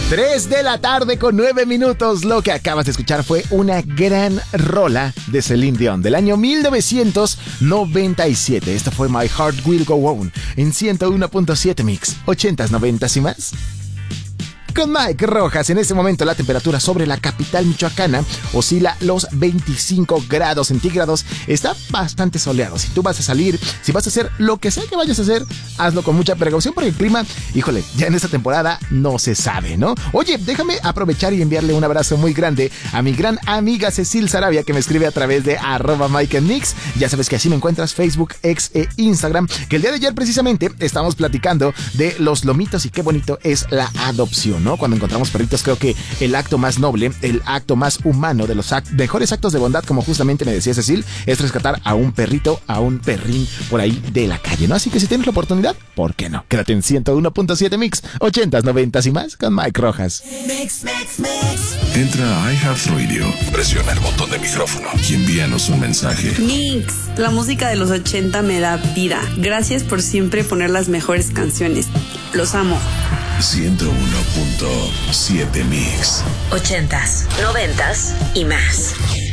3 de la tarde con 9 minutos. Lo que acabas de escuchar fue una gran rola de Celine Dion del año 1997. Esto fue My Heart Will Go On en 101.7 Mix, 80s, 90s y más. Con Mike Rojas. En este momento la temperatura sobre la capital michoacana oscila los 25 grados centígrados. Está bastante soleado. Si tú vas a salir, si vas a hacer lo que sea que vayas a hacer, hazlo con mucha precaución porque el clima, híjole, ya en esta temporada no se sabe, ¿no? Oye, déjame aprovechar y enviarle un abrazo muy grande a mi gran amiga Cecil Sarabia, que me escribe a través de @MikeandMix. Ya sabes que así me encuentras, Facebook, X e Instagram, que el día de ayer precisamente estábamos platicando de los lomitos y qué bonito es la adopción, ¿no? Cuando encontramos perritos, creo que el acto más noble, el acto más humano de los mejores actos de bondad, como justamente me decía Cecil, es rescatar a un perrito, a un perrín por ahí de la calle, ¿no? Así que si tienes la oportunidad, ¿por qué no? Quédate en 101.7 Mix, 80s, 90s y más con Mike Rojas. Mix. Entra a iHeartRadio, presiona el botón de micrófono y envíanos un mensaje. Mix, la música de los 80 me da vida. Gracias por siempre poner las mejores canciones. Los amo. 101.7 Mix. 80s, 90s y más.